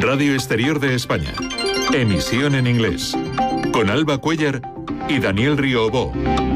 Radio Exterior de España. Emisión en inglés. Con Alba Cuellar y Daniel Riobó.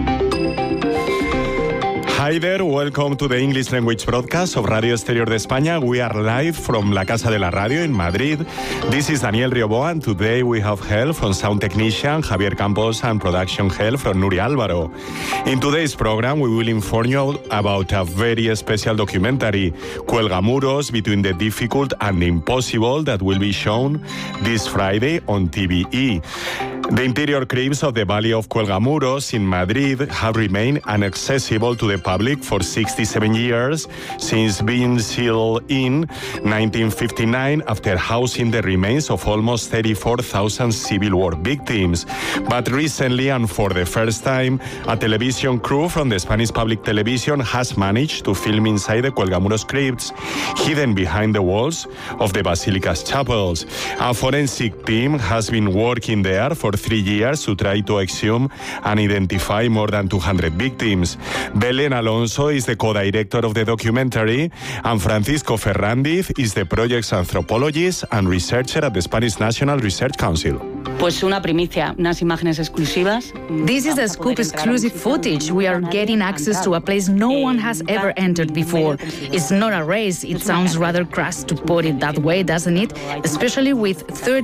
Hi there, welcome to the English language broadcast of Radio Exterior de España. We are live from La Casa de la Radio in Madrid. This is Daniel Riobó, and today we have help from sound technician Javier Campos and production help from Nuria Álvaro. In today's program, we will inform you about a very special documentary, Cuelgamuros, Between the Difficult and the Impossible, that will be shown this Friday on TVE. The interior crypts of the Valley of Cuelgamuros in Madrid have remained inaccessible to the public for 67 years, since being sealed in 1959 after housing the remains of almost 34,000 Civil War victims. But recently, and for the first time, a television crew from the Spanish public television has managed to film inside the Cuelgamuros crypts, hidden behind the walls of the Basilica's chapels. A forensic team has been working there for 3 years to try to exhume and identify more than 200 victims. Belén Alonso is the co-director of the documentary, and Francisco Ferrandiz is the project's anthropologist and researcher at the Spanish National Research Council. Pues una primicia, unas imágenes exclusivas. This is a scoop exclusive footage. We are getting access to a place no one has ever entered before. It's not a race. It sounds rather crass to put it that way, doesn't it? Especially with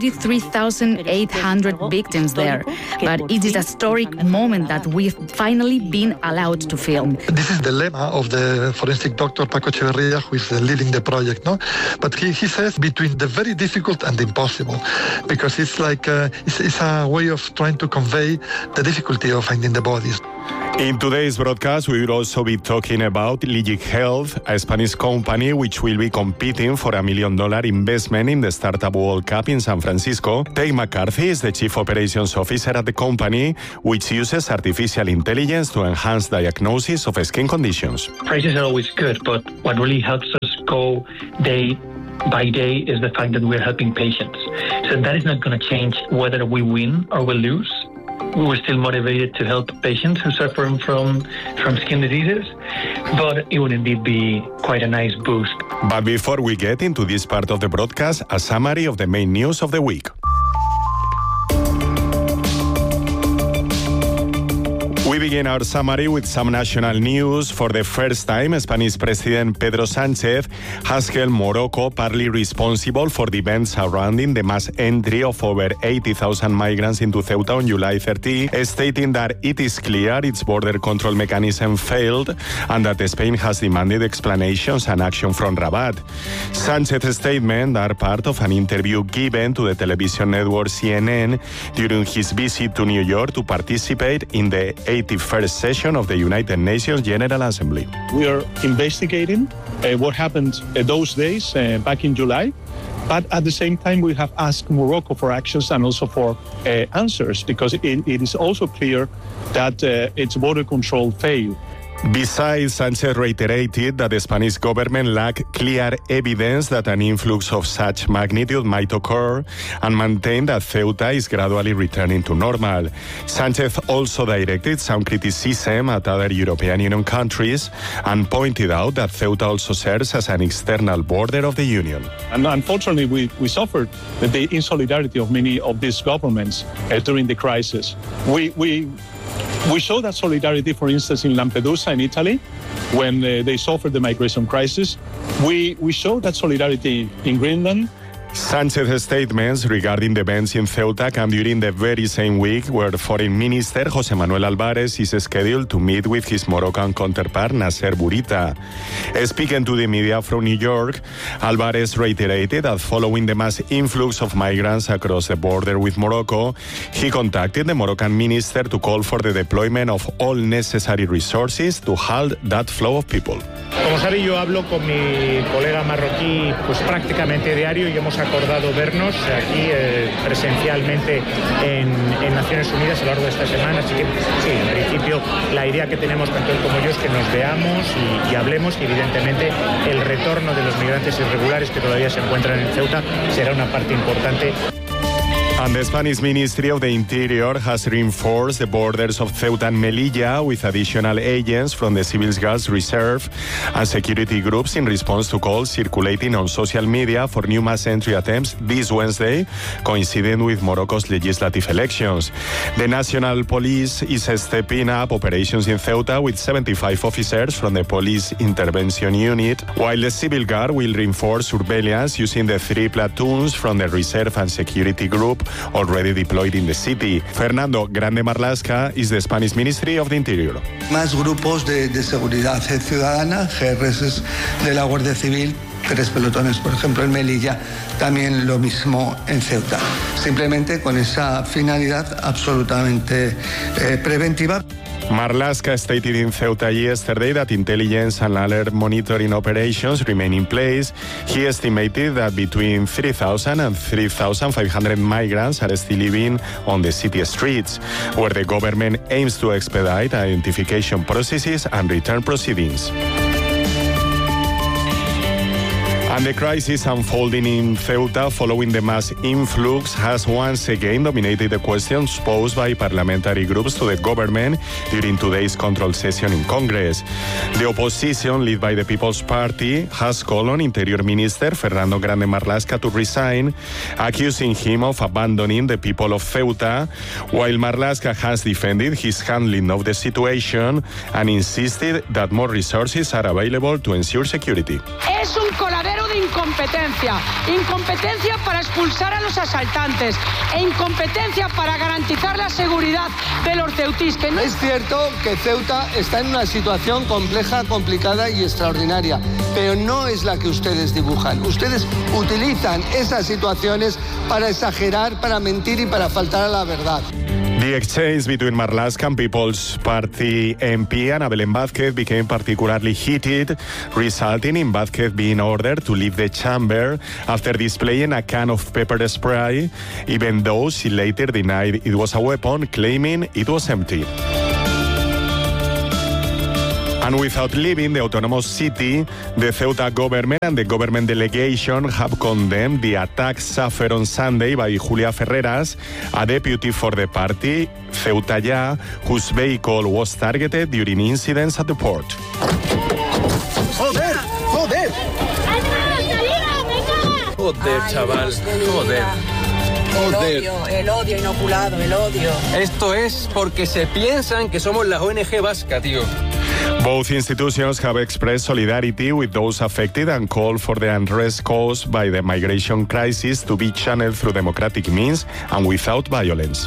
33,800 victims there. But it is a historic moment that we've finally been allowed to film. This is the lemma of the forensic doctor Paco Echeverría, who is leading the project, no? But he says between the very difficult and the impossible, because it's like it's a way of trying to convey the difficulty of finding the bodies. In today's broadcast, we will also be talking about Ligic Health, a Spanish company which will be competing for $1 million investment in the Startup World Cup in San Francisco. Tate McCarthy is the Chief Operations Officer at the company, which uses artificial intelligence to enhance diagnosis of skin conditions. Prices are always good, but what really helps us go day by day is the fact that we're helping patients. So that is not going to change whether we win or we lose. We're still motivated to help patients who suffer from skin diseases, but it would indeed be quite a nice boost. But before we get into this part of the broadcast, a summary of the main news of the week. We begin our summary with some national news. For the first time, Spanish President Pedro Sánchez has held Morocco partly responsible for the events surrounding the mass entry of over 80,000 migrants into Ceuta on July 30, stating that it is clear its border control mechanism failed and that Spain has demanded explanations and action from Rabat. Sánchez's statements are part of an interview given to the television network CNN during his visit to New York to participate in the 81st session of the United Nations General Assembly. We are investigating what happened those days back in July, but at the same time we have asked Morocco for actions and also for answers, because it is also clear that its border control failed. Besides, Sánchez reiterated that the Spanish government lacked clear evidence that an influx of such magnitude might occur and maintained that Ceuta is gradually returning to normal. Sánchez also directed some criticism at other European Union countries and pointed out that Ceuta also serves as an external border of the Union. And unfortunately, we suffered the insolidarity of many of these governments during the crisis. We show that solidarity, for instance, in Lampedusa in Italy, when they suffered the migration crisis. We show that solidarity in Greenland. Sánchez's statements regarding the events in Ceuta come during the very same week where Foreign Minister José Manuel Álvarez is scheduled to meet with his Moroccan counterpart Nasser Bourita. Speaking to the media from New York, Álvarez reiterated that following the mass influx of migrants across the border with Morocco, he contacted the Moroccan minister to call for the deployment of all necessary resources to halt that flow of people. Como sabe, yo hablo con mi colega marroquí pues prácticamente diario y hemos acordado vernos aquí presencialmente en Naciones Unidas a lo largo de esta semana. Así que sí, en principio la idea que tenemos tanto él como yo es que nos veamos y hablemos, y evidentemente el retorno de los migrantes irregulares que todavía se encuentran en Ceuta será una parte importante. And the Spanish Ministry of the Interior has reinforced the borders of Ceuta and Melilla with additional agents from the Civil Guards Reserve and security groups in response to calls circulating on social media for new mass entry attempts this Wednesday, coinciding with Morocco's legislative elections. The National Police is stepping up operations in Ceuta with 75 officers from the Police Intervention Unit, while the Civil Guard will reinforce surveillance using the 3 platoons from the Reserve and Security Group already deployed in the city. Fernando Grande Marlaska is the Spanish Ministry of the Interior. Más grupos de seguridad ciudadana, GRS de la Guardia Civil, 3 pelotones, por ejemplo, en Melilla, también lo mismo en Ceuta. Simplemente con esa finalidad absolutamente preventiva. Marlaska stated in Ceuta yesterday that intelligence and alert monitoring operations remain in place. He estimated that between 3,000 and 3,500 migrants are still living on the city streets, where the government aims to expedite identification processes and return proceedings. And the crisis unfolding in Ceuta following the mass influx has once again dominated the questions posed by parliamentary groups to the government during today's control session in Congress. The opposition, led by the People's Party, has called on Interior Minister Fernando Grande Marlaska to resign, accusing him of abandoning the people of Ceuta, while Marlaska has defended his handling of the situation and insisted that more resources are available to ensure security. Es un coladero de incompetencia para expulsar a los asaltantes e incompetencia para garantizar la seguridad de los ceutíes. Es cierto que Ceuta está en una situación compleja, complicada y extraordinaria, pero no es la que ustedes dibujan. Ustedes utilizan esas situaciones para exagerar, para mentir y para faltar a la verdad. The exchange between Marlaska and People's Party MP Ana Belén Vázquez became particularly heated, resulting in Vázquez being ordered to leave the chamber after displaying a can of pepper spray, even though she later denied it was a weapon, claiming it was empty. And without leaving the autonomous city, the Ceuta government and the government delegation have condemned the attack suffered on Sunday by Julia Ferreras, a deputy for the party, Ceuta Ya, whose vehicle was targeted during incidents at the port. ¡Joder! ¡Joder! Joder, chaval, joder. El odio inoculado, el odio. Esto es porque se piensan que somos la ONG vasca, tío. Both institutions have expressed solidarity with those affected and called for the unrest caused by the migration crisis to be channeled through democratic means and without violence.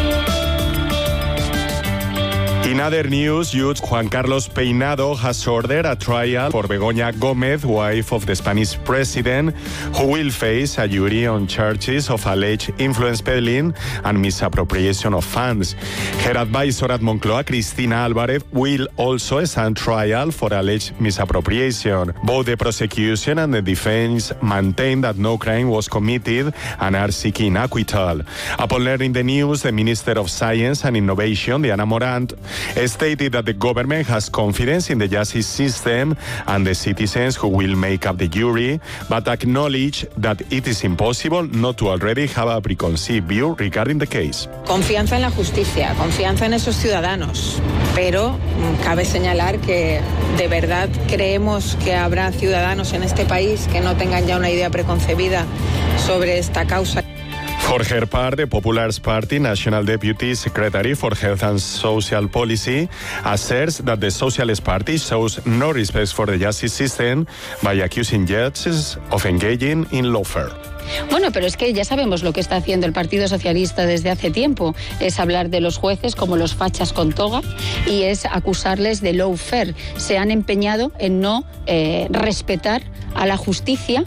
In other news, Judge Juan Carlos Peinado has ordered a trial for Begoña Gómez, wife of the Spanish president, who will face a jury on charges of alleged influence peddling and misappropriation of funds. Her advisor at Moncloa, Cristina Álvarez, will also stand trial for alleged misappropriation. Both the prosecution and the defense maintain that no crime was committed and are seeking acquittal. Upon learning the news, the Minister of Science and Innovation, Diana Morant, stated that the government has confidence in the justice system and the citizens who will make up the jury, but acknowledged that it is impossible not to already have a preconceived view regarding the case. Confianza en la justicia, confianza en esos ciudadanos, pero cabe señalar que de verdad creemos que habrá ciudadanos en este país que no tengan ya una idea preconcebida sobre esta causa. For her part, the Popular's Party National Deputy Secretary for Health and Social Policy asserts that the Socialist Party shows no respect for the justice system by accusing judges of engaging in lawfare. Bueno, pero es que ya sabemos lo que está haciendo el Partido Socialista desde hace tiempo. Es hablar de los jueces como los fachas con toga y es acusarles de lawfare. Se han empeñado en no respetar a la justicia.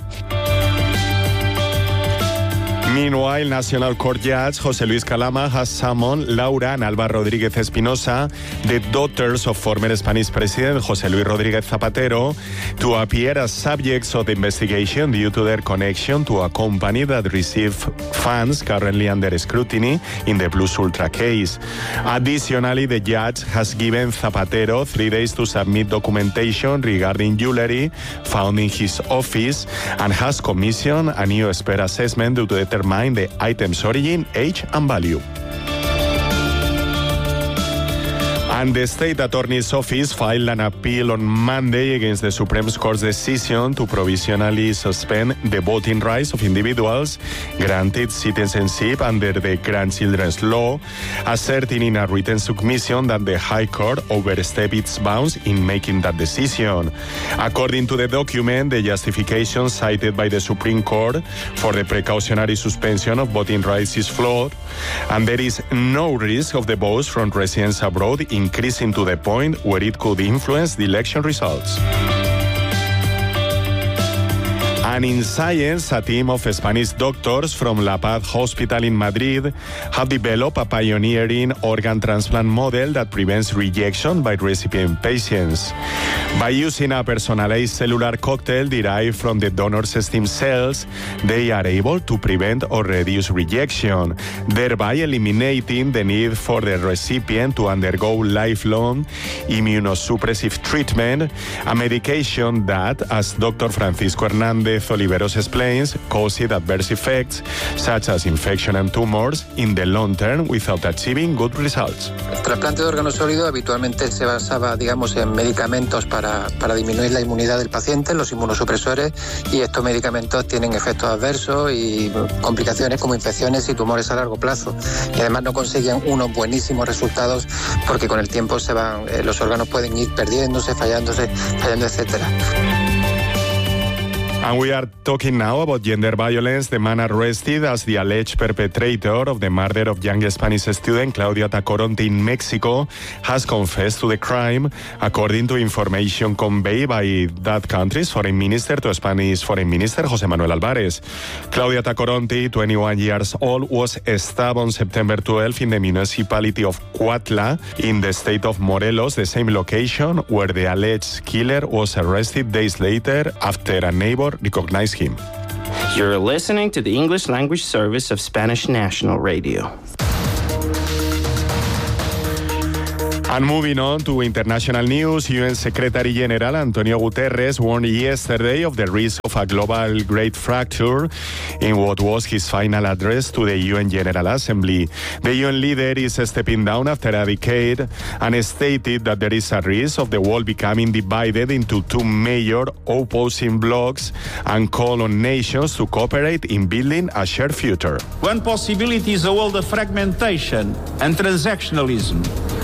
Meanwhile, National Court Judge José Luis Calama has summoned Laura and Alba Rodríguez Espinosa, the daughters of former Spanish President José Luis Rodríguez Zapatero, to appear as subjects of the investigation due to their connection to a company that received funds currently under scrutiny in the Plus Ultra case. Additionally, the judge has given Zapatero 3 days to submit documentation regarding jewelry found in his office and has commissioned a new expert assessment to determine determine the item's origin, age, and value. And the state attorney's office filed an appeal on Monday against the Supreme Court's decision to provisionally suspend the voting rights of individuals granted citizenship under the Grandchildren's Law, asserting in a written submission that the High Court overstepped its bounds in making that decision. According to the document, the justification cited by the Supreme Court for the precautionary suspension of voting rights is flawed, and there is no risk of the votes from residents abroad increasing to the point where it could influence the election results. And in science, a team of Spanish doctors from La Paz Hospital in Madrid have developed a pioneering organ transplant model that prevents rejection by recipient patients. By using a personalized cellular cocktail derived from the donor's stem cells, they are able to prevent or reduce rejection, thereby eliminating the need for the recipient to undergo lifelong immunosuppressive treatment, a medication that, as Dr. Francisco Hernández Oliveros explains, causes adverse effects such as infection and tumors in the long term without achieving good results. El trasplante de órgano sólido habitualmente se basaba, digamos, en medicamentos para disminuir la inmunidad del paciente, los inmunosupresores, y estos medicamentos tienen efectos adversos y complicaciones como infecciones y tumores a largo plazo. Y además no consiguen unos buenísimos resultados porque con el tiempo los órganos pueden ir perdiéndose, fallando, etcétera. And we are talking now about gender violence. The man arrested as the alleged perpetrator of the murder of young Spanish student Claudia Tacoronte in Mexico has confessed to the crime, according to information conveyed by that country's foreign minister to Spanish Foreign Minister José Manuel Álvarez. Claudia Tacoronte, 21 years old, was stabbed on September 12 in the municipality of Cuautla in the state of Morelos, the same location where the alleged killer was arrested days later after a neighbor recognized him. You're listening to the English language service of Spanish National Radio. And moving on to international news, UN Secretary General Antonio Guterres warned yesterday of the risk of a global great fracture in what was his final address to the UN General Assembly. The UN leader is stepping down after a decade and stated that there is a risk of the world becoming divided into two major opposing blocs and called on nations to cooperate in building a shared future. One possibility is a world of fragmentation and transactionalism.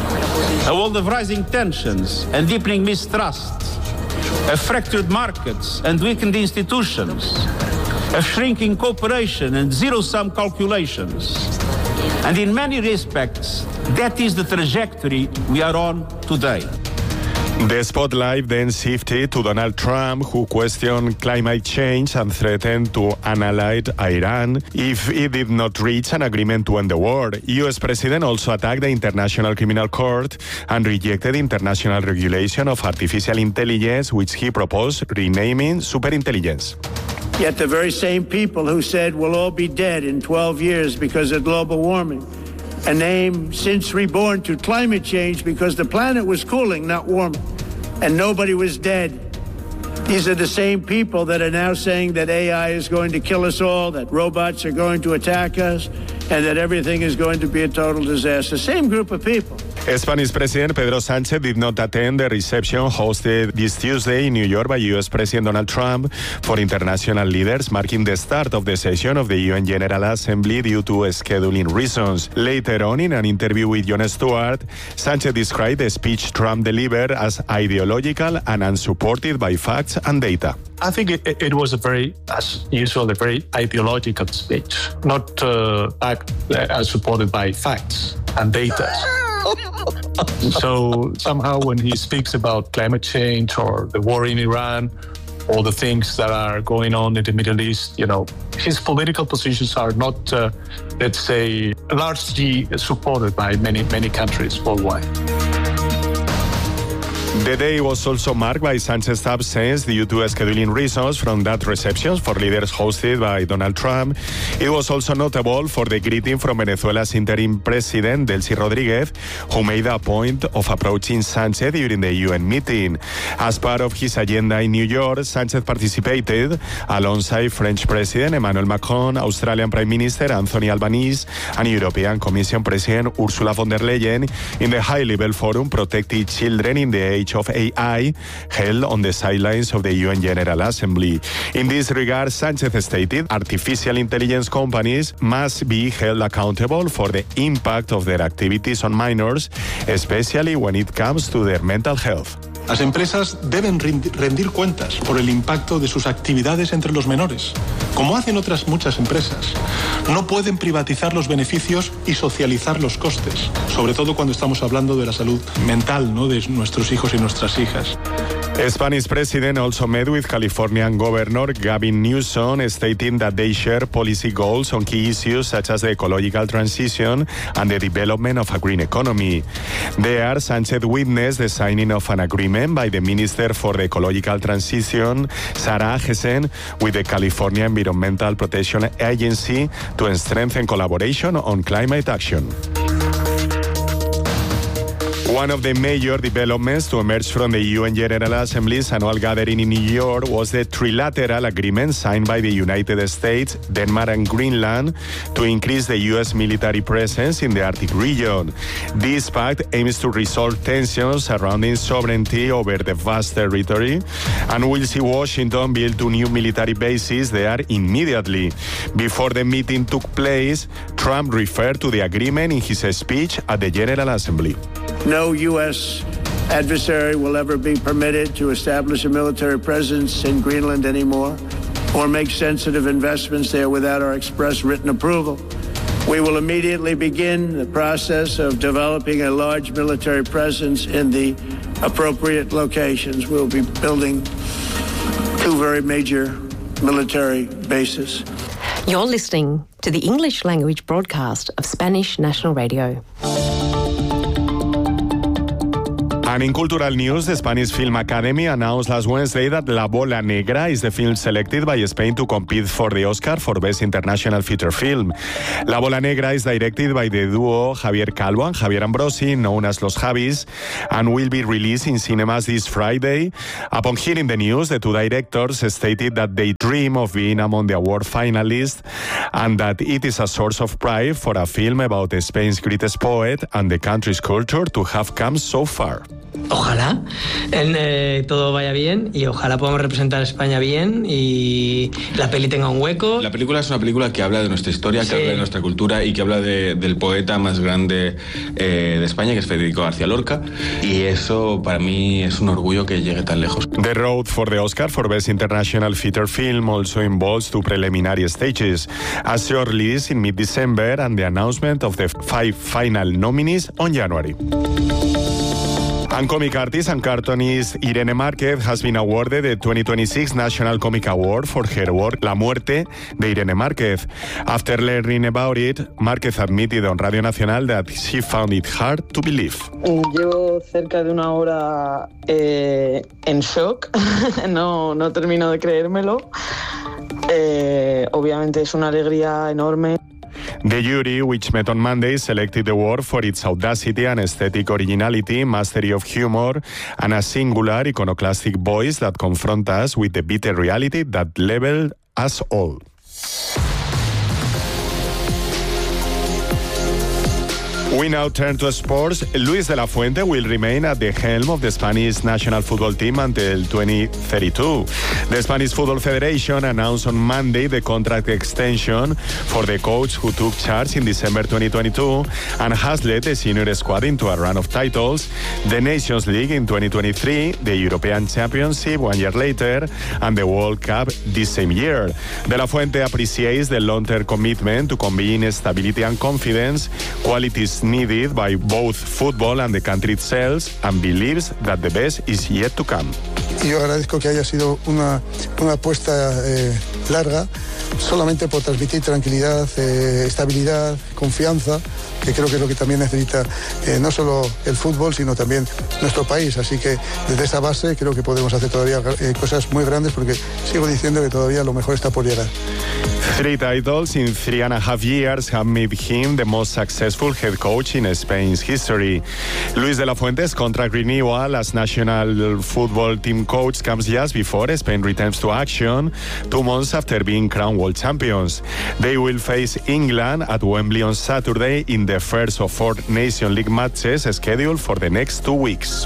A world of rising tensions and deepening mistrust, of fractured markets and weakened institutions, of shrinking cooperation and zero-sum calculations. And in many respects, that is the trajectory we are on today. The spotlight then shifted to Donald Trump, who questioned climate change and threatened to annihilate Iran if it did not reach an agreement to end the war. U.S. President also attacked the International Criminal Court and rejected international regulation of artificial intelligence, which he proposed renaming superintelligence. Yet the very same people who said we'll all be dead in 12 years because of global warming, a name since reborn to climate change because the planet was cooling, not warming, and nobody was dead. These are the same people that are now saying that AI is going to kill us all, that robots are going to attack us, and that everything is going to be a total disaster. Same group of people. Spanish President Pedro Sánchez did not attend the reception hosted this Tuesday in New York by U.S. President Donald Trump for international leaders, marking the start of the session of the UN General Assembly due to scheduling reasons. Later on, in an interview with Jon Stewart, Sánchez described the speech Trump delivered as ideological and unsupported by facts and data. I think it was as usual, a very ideological speech, not supported by facts and data. So somehow when he speaks about climate change or the war in Iran, or the things that are going on in the Middle East, his political positions are not, let's say, largely supported by many countries worldwide. The day was also marked by Sanchez's absence due to scheduling reasons from that reception for leaders hosted by Donald Trump. It was also notable for the greeting from Venezuela's interim president, Delcy Rodríguez, who made a point of approaching Sanchez during the UN meeting. As part of his agenda in New York, Sanchez participated alongside French President Emmanuel Macron, Australian Prime Minister Anthony Albanese, and European Commission President Ursula von der Leyen in the high-level forum Protecting Children in the Age of AI, held on the sidelines of the UN General Assembly. In this regard, Sanchez stated artificial intelligence companies must be held accountable for the impact of their activities on minors, especially when it comes to their mental health. Las empresas deben rendir cuentas por el impacto de sus actividades entre los menores, como hacen otras muchas empresas. No pueden privatizar los beneficios y socializar los costes, sobre todo cuando estamos hablando de la salud mental, ¿no?, de nuestros hijos y nuestras hijas. Spanish president also met with Californian Governor Gavin Newsom, stating that they share policy goals on key issues such as the ecological transition and the development of a green economy. There, Sanchez witnessed the signing of an agreement by the Minister for the Ecological Transition, Sarah Agesen, with the California Environmental Protection Agency to strengthen collaboration on climate action. One of the major developments to emerge from the UN General Assembly's annual gathering in New York was the trilateral agreement signed by the United States, Denmark and Greenland to increase the U.S. military presence in the Arctic region. This pact aims to resolve tensions surrounding sovereignty over the vast territory and will see Washington build 2 new military bases there immediately. Before the meeting took place, Trump referred to the agreement in his speech at the General Assembly. No U.S. adversary will ever be permitted to establish a military presence in Greenland anymore or make sensitive investments there without our express written approval. We will immediately begin the process of developing a large military presence in the appropriate locations. We'll be building 2 very major military bases. You're listening to the English language broadcast of Spanish National Radio. And in cultural news, the Spanish Film Academy announced last Wednesday that La Bola Negra is the film selected by Spain to compete for the Oscar for Best International Feature Film. La Bola Negra is directed by the duo Javier Calvo and Javier Ambrosi, known as Los Javis, and will be released in cinemas this Friday. Upon hearing the news, the 2 directors stated that they dream of being among the award finalists and that it is a source of pride for a film about Spain's greatest poet and the country's culture to have come so far. Ojalá todo vaya bien y ojalá podamos representar a España bien y la peli tenga un hueco. La película es una película que habla de nuestra historia, que habla de nuestra cultura y que habla del poeta más grande de España, que es Federico García Lorca, y eso para mí es un orgullo que llegue tan lejos. The road for the Oscar for Best International Feature Film also involves 2 preliminary stages, a shortlist in mid-December and the announcement of the 5 final nominees on January. And comic artist and cartoonist Irene Márquez has been awarded the 2026 National Comic Award for her work La Muerte de Irene Márquez. After learning about it, Márquez admitted on Radio Nacional that she found it hard to believe. Llevo cerca de 1 hora en shock, no termino de creérmelo. Obviamente es una alegría enorme. The jury, which met on Monday, selected the award for its audacity and aesthetic originality, mastery of humor, and a singular iconoclastic voice that confronts us with the bitter reality that leveled us all. We now turn to sports. Luis de la Fuente will remain at the helm of the Spanish national football team until 2032. The Spanish Football Federation announced on Monday the contract extension for the coach who took charge in December 2022 and has led the senior squad into a run of titles, the Nations League in 2023, the European Championship 1 year later, and the World Cup this same year. De la Fuente appreciates the long-term commitment to conveying stability and confidence, qualities needed by both football and the country itself, and believes that the best is yet to come. Yo agradezco que haya sido una apuesta larga, solamente por transmitir tranquilidad, estabilidad, confianza, que creo que es lo que también necesita no solo el fútbol, sino también nuestro país. Así que desde esa base creo que podemos hacer todavía cosas muy grandes, porque sigo diciendo que todavía lo mejor está por llegar. 3 titles in 3.5 years have made him the most successful head coach in Spain's history. Luis de la Fuente's contract renewal as national football team coach comes just before Spain returns to action 2 months after being crowned world champions. They will face England at Wembley on Saturday in the first of 4 Nation League matches scheduled for the next 2 weeks.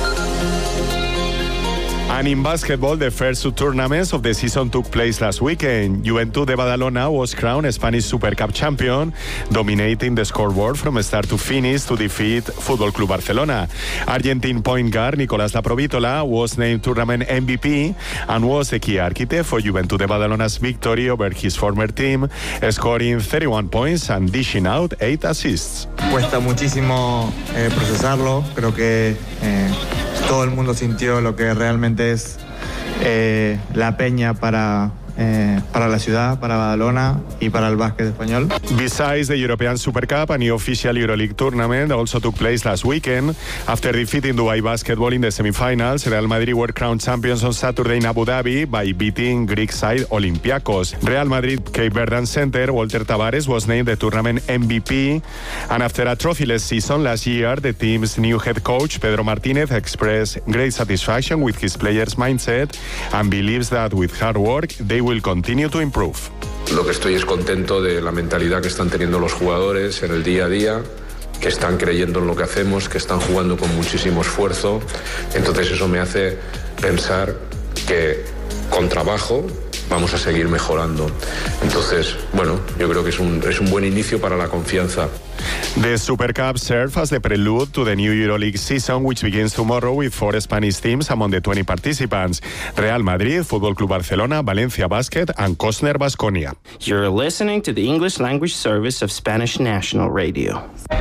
And in basketball, the first 2 tournaments of the season took place last weekend. Juventud de Badalona was crowned Spanish Super Cup champion, dominating the scoreboard from start to finish to defeat Fútbol Club Barcelona. Argentine point guard Nicolás Laprovítola was named tournament MVP and was the key architect for Juventud de Badalona's victory over his former team, scoring 31 points and dishing out 8 assists. Cuesta muchísimo procesarlo, creo que todo el mundo sintió lo que realmente es la peña para la ciudad, para Badalona y para el básquet español. Besides the European Super Cup, a new official EuroLeague tournament also took place last weekend. After defeating Dubai Basketball in the semifinals, Real Madrid were crowned champions on Saturday in Abu Dhabi by beating Greek side Olympiacos. Real Madrid Cape Verdean center Walter Tavares was named the tournament MVP, and after a trophyless season last year, the team's new head coach Pedro Martínez expressed great satisfaction with his players' mindset and believes that with hard work they will continue to improve. Lo que estoy es contento de la mentalidad que están teniendo los jugadores en el día a día, que están creyendo en lo que hacemos, que están jugando con muchísimo esfuerzo. Entonces eso me hace pensar que con trabajo vamos a seguir mejorando. Entonces, bueno, yo creo que es un buen inicio para la confianza. The Super Cup serves as the prelude to the new EuroLeague season, which begins tomorrow with 4 Spanish teams among the 20 participants: Real Madrid, Fútbol Club Barcelona, Valencia Basket and Cosner Baskonia. You're listening to the English language service of Spanish National Radio.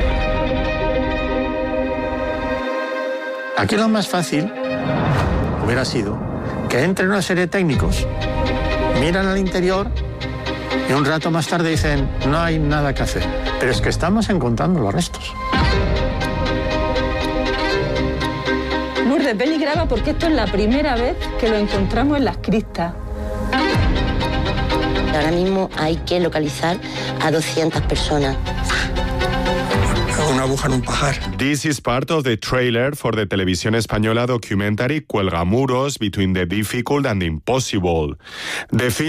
Aquí lo más fácil hubiera sido que entren una serie de técnicos, miran al interior y un rato más tarde dicen no hay nada que hacer. Pero es que estamos encontrando los restos. Lourdes, ven y graba porque esto es la primera vez que lo encontramos en las cristas. Ahora mismo hay que localizar a 200 personas. Una aguja en un pajar. This is part of the trailer for the Televisión Española documentary Cuelgamuros, Between the Difficult and the Impossible. The